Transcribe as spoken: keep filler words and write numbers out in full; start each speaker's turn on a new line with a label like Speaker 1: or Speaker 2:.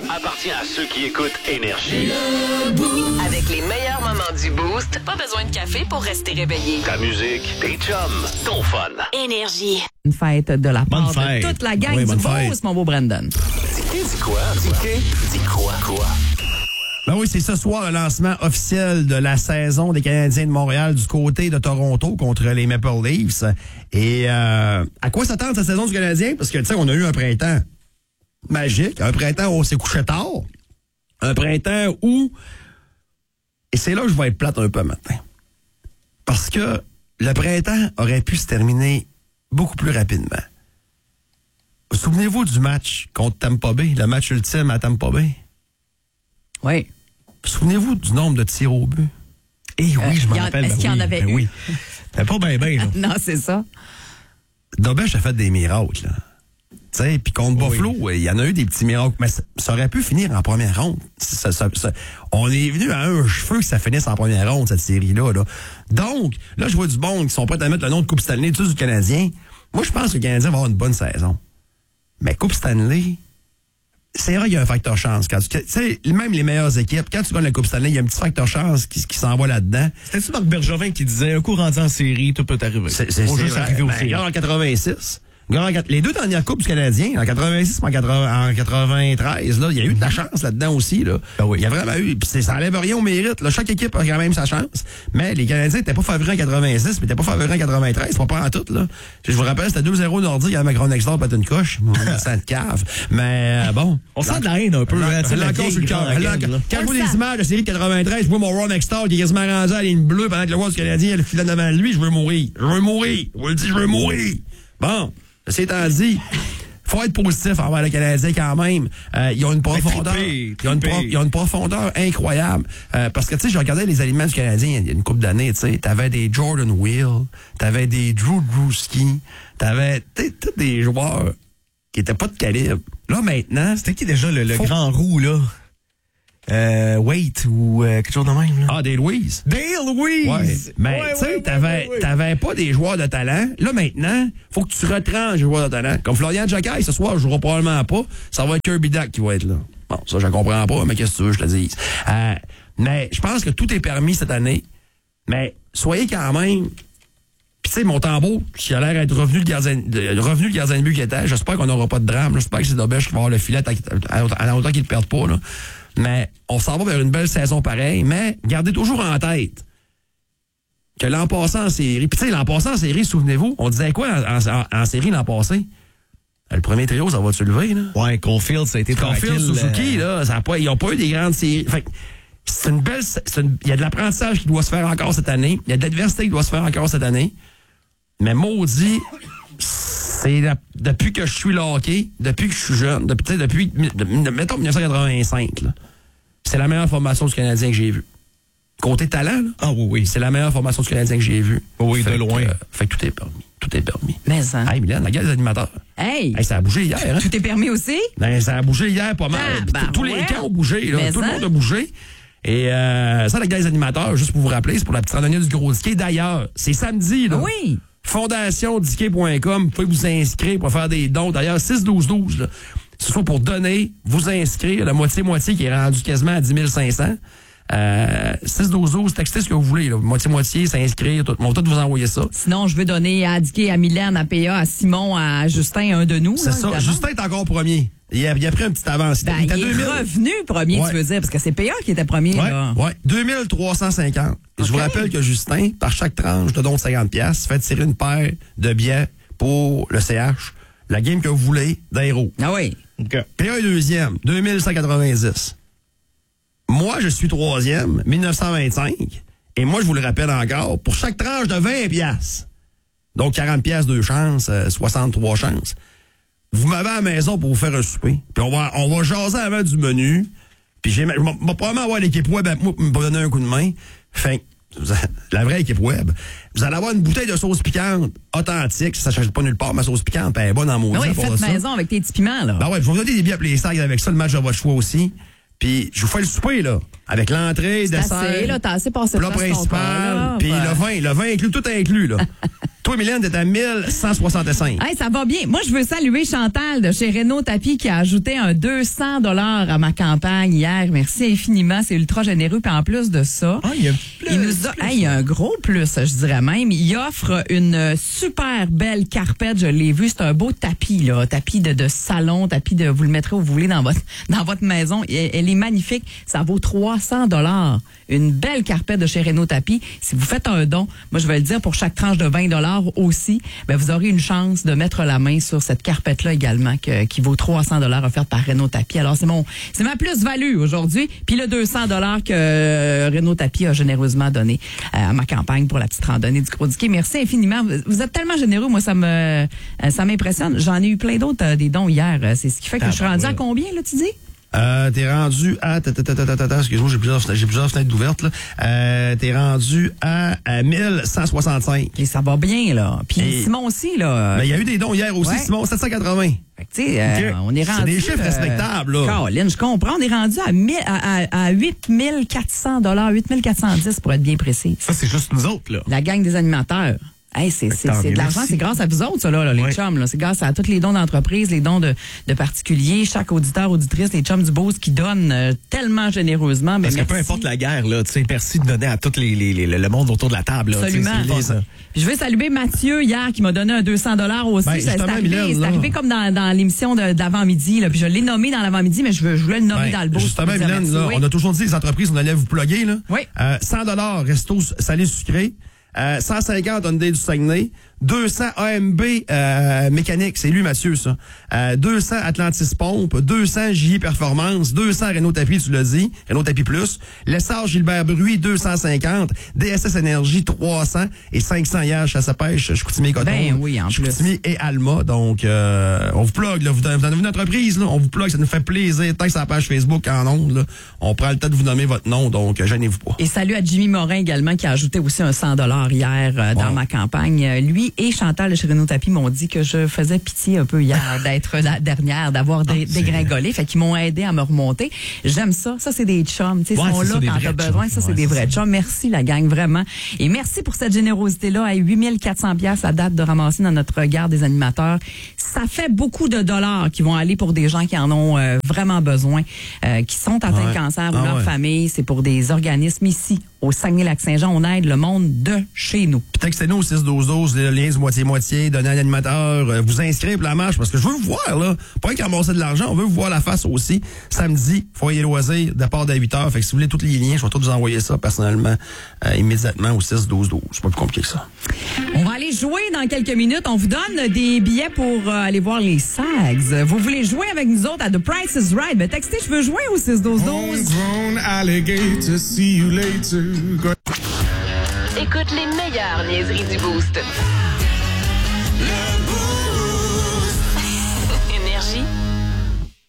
Speaker 1: appartient à ceux qui écoutent Énergie.
Speaker 2: Avec les meilleurs moments du Boost, pas besoin de café pour rester réveillé.
Speaker 1: Ta musique, tes chums, ton fun.
Speaker 2: Énergie.
Speaker 3: Une fête de la part
Speaker 4: Bonne fête.
Speaker 3: de toute la gang
Speaker 4: Oui,
Speaker 3: du
Speaker 4: bonne fête.
Speaker 3: Boost, mon beau Brandon.
Speaker 1: Dis dis quoi? Dis dis quoi? Quoi?
Speaker 4: Ben oui, c'est ce soir le lancement officiel de la saison des Canadiens de Montréal du côté de Toronto contre les Maple Leafs. Et euh, à quoi s'attendre cette saison du Canadien? Parce que, tu sais, on a eu un printemps magique, un printemps où on s'est couché tard, un printemps où... Et c'est là que je vais être plate un peu matin. Parce que le printemps aurait pu se terminer beaucoup plus rapidement. Souvenez-vous du match contre Tampa Bay, le match ultime à Tampa Bay?
Speaker 3: Oui.
Speaker 4: Souvenez-vous du nombre de tirs au but?
Speaker 3: Eh oui, je m'en rappelle. Est-ce
Speaker 4: ben
Speaker 3: qu'il y en
Speaker 4: oui,
Speaker 3: avait
Speaker 4: ben
Speaker 3: eu?
Speaker 4: oui. Ben pas bien, bien, là.
Speaker 3: Non, c'est ça.
Speaker 4: Dobesch a fait des miracles, là. Tu sais, puis contre
Speaker 3: Oui.
Speaker 4: Buffalo, il y en a eu des petits miracles, mais ça, ça aurait pu finir en première ronde. Ça, ça, ça, on est venu à un cheveu que ça finisse en première ronde, cette série-là. Là. Donc, là, je vois du monde qui sont prêts à mettre le nom de Coupe Stanley dessus du Canadien. Moi, je pense que le Canadien va avoir une bonne saison. Mais Coupe Stanley... C'est vrai qu'il y a un facteur chance. Quand tu sais, même les meilleures équipes, quand tu gagnes la Coupe Stanley, il y a un petit facteur chance qui, qui s'envoie là-dedans.
Speaker 5: C'était-tu Marc Bergevin qui disait un coup rendu en série, tout peut arriver?
Speaker 4: C'est, c'est,
Speaker 5: Faut
Speaker 4: c'est
Speaker 5: juste
Speaker 4: vrai.
Speaker 5: arriver au
Speaker 4: Ben,
Speaker 5: séries.
Speaker 4: regarde en quatre-vingt-six. Regarde en, les deux dernières Coupes du Canadien, en quatre-vingt-six et en, quatre-vingts, en quatre-vingt-treize, là, il y a eu de la chance là-dedans aussi. Là.
Speaker 5: Ben oui.
Speaker 4: Il y a vraiment eu. Puis c'est, ça enlève rien au mérite. Là. Chaque équipe a quand même sa chance. Mais les Canadiens n'étaient pas favoris en quatre-vingt-six, mais n'étaient pas favoris en quatre-vingt-treize. Pas pas en tout. Là. Je vous rappelle, c'était deux zéro Nordique avec Macron Exor, pas une coche. Ça te cave. Mais euh, bon.
Speaker 5: On sent de la haine un peu. hein, tu sais,
Speaker 4: Elle
Speaker 5: la
Speaker 4: encore
Speaker 5: vieille
Speaker 4: sur le cœur.
Speaker 5: grande
Speaker 4: Elle
Speaker 5: gueule,
Speaker 4: encore-
Speaker 5: là.
Speaker 4: Quand je vois les images de série de quatre-vingt-treize, je vois mon Ron Extall qui est quasiment rendu à la ligne bleue pendant que le roi du Canadien le filet devant lui, je veux mourir. Je veux mourir. Je vous le dis, je veux mourir. Bon, c'est étant dit, faut être positif envers le Canadien quand même. Euh, ils ont une profondeur.
Speaker 5: trippé,
Speaker 4: Ils ont une,
Speaker 5: trippé.
Speaker 4: pro- ils ont une profondeur incroyable. Euh, parce que, tu sais, je regardais les aliments du Canadien il y a une couple d'années, tu sais. T'avais des Jordan Will, t'avais des Drew Drewski, t'avais, tu sais, tous des joueurs qui étaient pas de calibre. Là, maintenant,
Speaker 5: C'était qui déjà le, le
Speaker 4: Faut-
Speaker 5: grand roux, là? Euh, Wait ou euh, quelque chose de même, là?
Speaker 4: ah, des Louise.
Speaker 5: Dale Louise!
Speaker 4: Ouais. Mais,
Speaker 5: Ouais,
Speaker 4: tu sais,
Speaker 5: ouais,
Speaker 4: t'avais,
Speaker 5: ouais, ouais.
Speaker 4: t'avais pas des joueurs de talent. Là, maintenant, faut que tu retranches les joueurs de talent. Comme Florian Jacquet, ce soir, je jouerai probablement pas. Ça va être Kirby Duck qui va être là. Bon, ça, je comprends pas, mais qu'est-ce que tu veux, je te dis. Euh, mais je pense que tout est permis cette année. Mais soyez quand même... Puis, tu sais, Montembeault, qui a l'air d'être revenu le gardien de, revenu le gardien de but qui était, j'espère qu'on n'aura pas de drame. J'espère que c'est Dobesch qui va avoir le filet à, à, à la hauteur qu'il ne perde pas, là. Mais on s'en va vers une belle saison pareille, mais gardez toujours en tête que l'an passé en série, puis tu sais, l'an passé en série, souvenez-vous, on disait quoi en, en, en série l'an passé? Le premier trio, ça va-tu lever, là?
Speaker 5: Ouais, Caulfield, ça a été
Speaker 4: Caulfield,
Speaker 5: tranquille.
Speaker 4: Suzuki,
Speaker 5: euh,
Speaker 4: là, ça a pas, ils n'ont pas eu des grandes séries. Fait que c'est une belle, c'est une- il y a de l'apprentissage qui doit se faire encore cette année. Il y a de l'adversité qui doit se faire encore cette année. Mais maudit, c'est la- depuis que je suis là hockey, depuis que je suis jeune, depuis, tu sais, depuis, de- de- mettons dix-neuf cent quatre-vingt-cinq, là, c'est la meilleure formation du Canadien que j'ai vue. Côté talent, là,
Speaker 5: Ah oui, oui.
Speaker 4: c'est la meilleure formation du Canadien que j'ai vue.
Speaker 5: Oui,
Speaker 4: Fait
Speaker 5: de
Speaker 4: que,
Speaker 5: loin.
Speaker 4: euh, fait que tout est permis. Tout est permis.
Speaker 3: Mais hein.
Speaker 4: Hey, Mylène, regarde les animateurs.
Speaker 3: Hey!
Speaker 4: Hey, ça a bougé hier, hein?
Speaker 3: Tout est permis aussi?
Speaker 4: Ben, ça a bougé hier pas mal.
Speaker 3: Ah,
Speaker 4: Puis
Speaker 3: ben
Speaker 4: tous les
Speaker 3: ouais.
Speaker 4: camps ont bougé. Là.
Speaker 3: Mais
Speaker 4: Tout le
Speaker 3: ça.
Speaker 4: monde a bougé. Et euh, ça, les gars, les animateurs, juste pour vous rappeler, c'est pour la petite randonnée du Gros Diquet. D'ailleurs, c'est samedi. Là.
Speaker 3: Oui.
Speaker 4: fondation diquet point com. Vous pouvez vous inscrire pour faire des dons. D'ailleurs, six douze douze. Là. Ce soit pour donner, vous inscrire. La moitié-moitié qui est rendue quasiment à dix mille cinq cents. Euh, six douze douze, textez ce que vous voulez. Là. Moitié-moitié, s'inscrire. Tout. On va tout vous envoyer ça.
Speaker 3: Sinon, je veux donner à Dicky, à Mylène, à P A, à Simon, à Justin, un de nous.
Speaker 4: C'est
Speaker 3: là,
Speaker 4: ça.
Speaker 3: évidemment.
Speaker 4: Justin est encore premier. Il a, il a pris un petit avance.
Speaker 3: Ben,
Speaker 4: il
Speaker 3: il
Speaker 4: était
Speaker 3: est
Speaker 4: deux mille.
Speaker 3: revenu premier,
Speaker 4: Ouais.
Speaker 3: tu veux dire, parce que c'est P A qui était premier.
Speaker 4: Ouais,
Speaker 3: Là.
Speaker 4: ouais. deux mille trois cent cinquante. Et je vous
Speaker 3: OK.
Speaker 4: rappelle que Justin, par chaque tranche de don de cinquante piastres, fait tirer une paire de billets pour le C H, la game que vous voulez, d'Aéro.
Speaker 3: Ah oui.
Speaker 5: OK.
Speaker 4: P A est deuxième, deux mille cent quatre-vingt-dix. Moi, je suis troisième, mille neuf cent vingt-cinq. Et moi, je vous le rappelle encore, pour chaque tranche de vingt piastres, donc quarante piastres, deux chances, euh, soixante-trois chances, vous m'avez à la maison pour vous faire un souper. Puis on va, on va jaser avant du menu. Puis j'ai, je vais probablement avoir l'équipe web à moi pour me donner un coup de main. Fait que, vous a- la vraie équipe web. Vous allez avoir une bouteille de sauce piquante authentique. Ça ne s'achète pas nulle part, ma sauce piquante. Elle est bonne en maudit.
Speaker 3: Ah oui,
Speaker 4: à part de
Speaker 3: faites
Speaker 4: ça.
Speaker 3: maison avec tes petits piments, là.
Speaker 4: Ben ouais, je vais vous donner des billets à PlayStag avec ça, le match de votre choix aussi. Puis je vous fais le souper, là. Avec l'entrée,
Speaker 3: T'as
Speaker 4: dessert,
Speaker 3: assez, là, t'as assez passé
Speaker 4: plat
Speaker 3: de place ton corps,
Speaker 4: principal,
Speaker 3: là.
Speaker 4: puis
Speaker 3: Ben,
Speaker 4: le vin. Le vin inclus, tout inclus, là. Toi, Mylène, t'es à mille cent soixante-cinq.
Speaker 3: Hey, ça va bien. Moi, je veux saluer Chantal de chez Renault Tapis qui a ajouté un deux cents dollars à ma campagne hier. Merci infiniment. C'est ultra généreux. Puis en plus de ça,
Speaker 5: Ah, il y a plus,
Speaker 3: il nous a, hey, il y a un gros plus, je dirais même. Il offre une super belle carpette. Je l'ai vu. C'est un beau tapis, là. Tapis de, de salon, tapis de, vous le mettrez où vous voulez dans votre, dans votre maison. Elle, elle est magnifique. Ça vaut trois cents dollars. Une belle carpette de chez Renault Tapis. Si vous faites un don, moi, je vais le dire, pour chaque tranche de vingt dollars aussi, ben, vous aurez une chance de mettre la main sur cette carpette-là également, que, qui vaut trois cents dollars offerte par Renault Tapis. Alors, c'est mon, c'est ma plus-value aujourd'hui. Puis le deux cents dollars que euh, Renault Tapis a généreusement donné euh, à ma campagne pour la petite randonnée du Gros-Diquet. Merci infiniment. Vous êtes tellement généreux. Moi, ça me, euh, ça m'impressionne. J'en ai eu plein d'autres, euh, des dons hier. C'est ce qui fait que
Speaker 5: Ah,
Speaker 3: je suis rendu
Speaker 5: ouais.
Speaker 3: à combien, là, tu dis?
Speaker 4: Euh, t'es rendu à... ta, ta, ta, ta, ta, ta, ta, Excuse-moi, j'ai plusieurs, fenêtres- j'ai plusieurs fenêtres ouvertes. Là. Euh, t'es rendu à, à mille cent soixante-cinq.
Speaker 3: Et ça va bien, là. Puis
Speaker 4: Et-
Speaker 3: Simon aussi, là.
Speaker 4: Ben, il y a eu des dons hier aussi,
Speaker 3: Ouais.
Speaker 4: Simon, sept cent quatre-vingts.
Speaker 3: Fait que, tu sais, euh,
Speaker 4: Ok.
Speaker 3: on est
Speaker 4: C'est
Speaker 3: rendu...
Speaker 4: des chiffres respectables, là.
Speaker 3: Caroline, je comprends. On est rendu à, mille- à, à, à huit mille quatre cents dollars, huit mille quatre cent dix pour être bien précis.
Speaker 5: Ça, c'est juste nous autres, là.
Speaker 3: La gang des animateurs. Hey, c'est, c'est,
Speaker 5: Tant
Speaker 3: c'est
Speaker 5: mieux,
Speaker 3: de l'argent,
Speaker 5: merci.
Speaker 3: c'est grâce à vous autres, ça, là, là, les
Speaker 5: Ouais.
Speaker 3: chums. Là. C'est grâce à tous les dons d'entreprises, les dons de, de particuliers, chaque auditeur, auditrice, les chums du Beauce qui donnent euh, tellement généreusement. Mais
Speaker 5: Parce que
Speaker 3: merci.
Speaker 5: peu importe la guerre, là, tu sais, merci de donner à tout les, les, les, le monde autour de la table. Là, tu sais,
Speaker 3: Absolument.
Speaker 5: c'est le fun, ça.
Speaker 3: Puis je veux saluer Mathieu hier qui m'a donné un deux cents dollars aussi.
Speaker 4: Ben,
Speaker 3: Ça, c'est
Speaker 4: justement,
Speaker 3: arrivé,
Speaker 4: Mylène,
Speaker 3: c'est
Speaker 4: là.
Speaker 3: arrivé comme dans, dans l'émission de, de l'avant-midi. Là. Puis je l'ai nommé dans l'avant-midi, mais je, veux, je voulais le nommer
Speaker 4: Ben,
Speaker 3: dans le Beauce.
Speaker 4: justement,
Speaker 3: pour dire
Speaker 4: Mylène,
Speaker 3: merci.
Speaker 4: là,
Speaker 3: Oui.
Speaker 4: on a toujours dit les entreprises, on allait vous plugger. Là.
Speaker 3: Oui.
Speaker 4: Euh, cent dollars resto salé sucré. Euh, cent cinquante Hyundai du Saguenay. deux cents A M B euh, mécanique, c'est lui Mathieu ça. Euh, deux cents Atlantis Pompe, deux cents J I Performance, deux cents Renault Tapis, tu l'as dit, Renault Tapis Plus, Lessard Gilbert Bruy deux cent cinquante, D S S Énergie trois cents et cinq cents hier chasse à pêche, Chicoutimi et Coton.
Speaker 3: Ben oui, en plus.
Speaker 4: Chicoutimi et Alma. Donc euh, on vous plug, là, vous, vous en avez une entreprise, là, on vous plug, ça nous fait plaisir. Tant que c'est la page Facebook en ondes, là, on prend le temps de vous nommer votre nom, donc euh, gênez-vous pas.
Speaker 3: Et salut à Jimmy Morin également qui a ajouté aussi un cent dollars hier euh, dans
Speaker 4: Wow.
Speaker 3: ma campagne. Euh, Lui et Chantal de chez Renault Tapis m'ont dit que je faisais pitié un peu hier d'être la dernière, d'avoir dé- dégringolé. Fait qu'ils m'ont aidé à me remonter. J'aime ça. Ça, c'est des chums. Tu sais,
Speaker 5: Ouais,
Speaker 3: ils sont
Speaker 5: c'est
Speaker 3: là
Speaker 5: ça, des
Speaker 3: quand
Speaker 5: vrais
Speaker 3: t'as besoin.
Speaker 5: chums.
Speaker 3: Ça, c'est
Speaker 5: Ouais,
Speaker 3: des
Speaker 5: c'est
Speaker 3: vrais
Speaker 5: ça.
Speaker 3: chums. Merci la gang, vraiment. Et merci pour cette générosité-là. À huit mille quatre cents piastres à date de ramasser dans notre regard des animateurs. Ça fait beaucoup de dollars qui vont aller pour des gens qui en ont euh, vraiment besoin, euh, qui sont atteints
Speaker 4: Ouais.
Speaker 3: de cancer ou
Speaker 4: Ah
Speaker 3: leur
Speaker 4: ouais.
Speaker 3: famille. C'est pour des organismes ici, au Saguenay-Lac-Saint-Jean. On aide le monde de chez nous.
Speaker 4: Puis textez-nous au six douze douze, le lien du moitié-moitié, donnez à l'animateur, euh, vous inscrire pour la marche, parce que je veux vous voir, là. Pas qu'à ramasser de l'argent, on veut vous voir la face aussi. Samedi, foyer loisir, départ à huit heures. Fait que si vous voulez tous les liens, je vais tous vous envoyer ça personnellement, euh, immédiatement au six douze douze. C'est pas plus compliqué que ça.
Speaker 3: On va aller jouer dans quelques minutes. On vous donne des billets pour euh, aller voir les Sags. Vous voulez jouer avec nous autres à The Price is Right? Ben, textez, je veux jouer au six douze douze.
Speaker 6: Homegrown alligator, see you later. Go-
Speaker 2: Écoute les meilleures niaiseries du Boost.
Speaker 6: Le